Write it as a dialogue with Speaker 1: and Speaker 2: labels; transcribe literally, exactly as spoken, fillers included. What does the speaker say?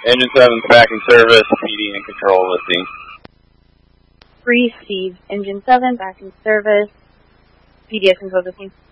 Speaker 1: Engine seven's back in service, P D in control, listing.
Speaker 2: Received. Engine seven, back in service. P D S control, listing.